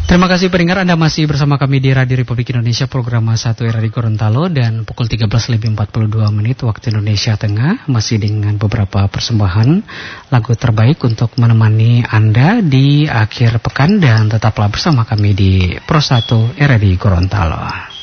Terima kasih pendengar, Anda masih bersama kami di Radio Republik Indonesia, program 1 RRI Gorontalo, dan pukul 13.42 waktu Indonesia Tengah, masih dengan beberapa persembahan lagu terbaik untuk menemani Anda di akhir pekan, dan tetaplah bersama kami di Pro 1 RRI Gorontalo.